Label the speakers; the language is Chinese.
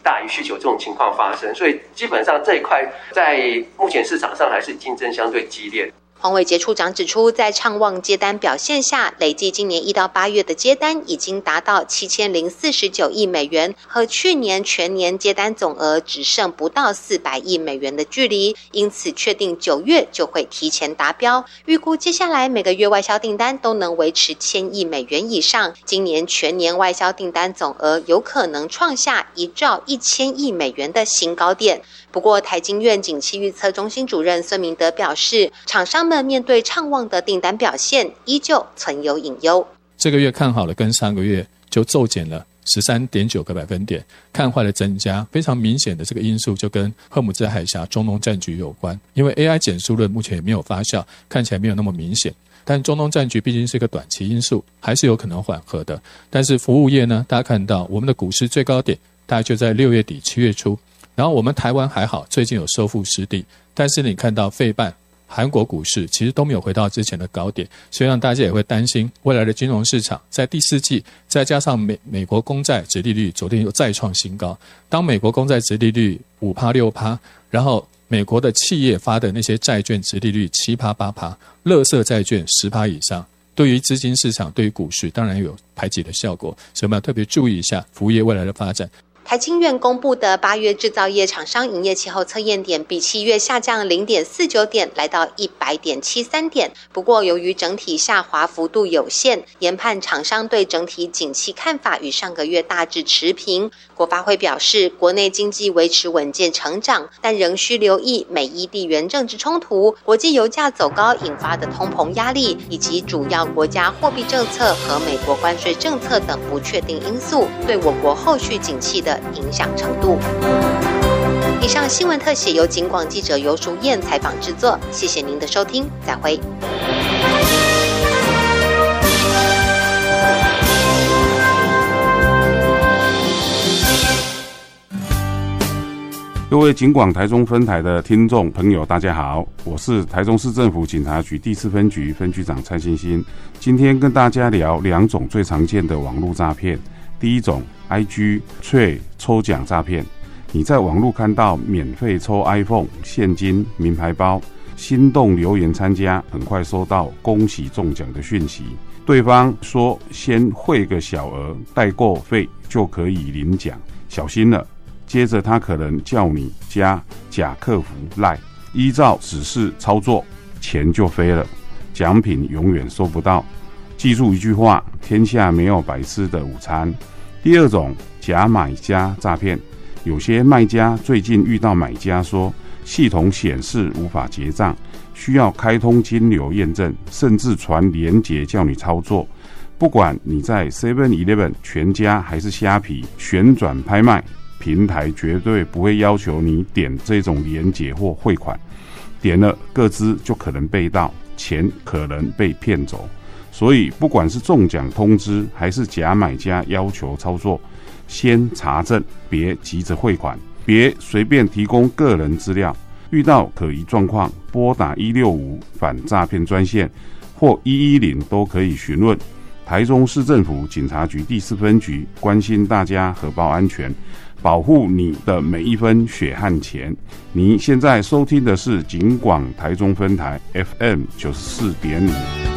Speaker 1: 大于需求这种情况发生，所以基本上这一块在目前市场上还是竞争相对激烈。
Speaker 2: 黄伟杰处长指出，在畅旺接单表现下，累计今年1到8月的接单已经达到7049亿美元，和去年全年接单总额只剩不到400亿美元的距离，因此确定9月就会提前达标。预估接下来每个月外销订单都能维持1000亿美元以上，今年全年外销订单总额有可能创下1兆1000亿美元的新高点。不过，台经院景气预测中心主任孙明德表示，厂商们面对畅旺的订单表现，依旧存有隐忧。
Speaker 3: 这个月看好了，跟上个月就骤减了13.9个百分点，看坏的增加，非常明显的这个因素就跟荷姆兹海峡中东战局有关。因为 AI 减速论目前也没有发酵，看起来没有那么明显。但中东战局毕竟是一个短期因素，还是有可能缓和的。但是服务业呢，大家看到我们的股市最高点大概就在6月底7月初。然后我们台湾还好，最近有收复失地，但是你看到费半、韩国股市其实都没有回到之前的高点，所以让大家也会担心未来的金融市场在第4季，再加上美国公债殖利率昨天又再创新高，当美国公债殖利率 5%、6%， 然后美国的企业发的那些债券殖利率 7%、8%， 垃圾债券 10% 以上，对于资金市场、对于股市当然有排挤的效果，所以我们要特别注意一下服务业未来的发展。
Speaker 2: 台经院公布的8月制造业厂商营业气候测验点比7月下降 0.49 点，来到 100.73 点。不过由于整体下滑幅度有限，研判厂商对整体景气看法与上个月大致持平。国发会表示，国内经济维持稳健成长，但仍需留意美伊地缘政治冲突、国际油价走高引发的通膨压力，以及主要国家货币政策和美国关税政策等不确定因素对我国后续景气的影响程度。以上新闻特写由警广记者游淑燕采访制作，谢谢您的收听，再会。
Speaker 4: 各位警广台中分台的听众朋友大家好，我是台中市政府警察局第4分局分局长蔡欣欣。今天跟大家聊2种最常见的网络诈骗。第一种 IG 抽奖诈骗，你在网络看到免费抽 iPhone、现金、名牌包，心动留言参加，很快收到恭喜中奖的讯息，对方说先汇个小额代购费就可以领奖，小心了。接着他可能叫你加假客服 LINE， 依照指示操作，钱就飞了，奖品永远收不到。记住一句话，天下没有白吃的午餐。第二种假买家诈骗，有些卖家最近遇到买家说系统显示无法结账，需要开通金流验证，甚至传连结叫你操作。不管你在 7-Eleven、全家还是虾皮旋转拍卖平台，绝对不会要求你点这种连结或汇款，点了个资就可能被盗，钱可能被骗走。所以不管是中奖通知还是假买家要求操作，先查证，别急着汇款，别随便提供个人资料。遇到可疑状况，拨打165反诈骗专线或110都可以询问。台中市政府警察局第4分局关心大家荷包安全，保护你的每一分血汗钱。你现在收听的是警广台中分台 FM 94.5。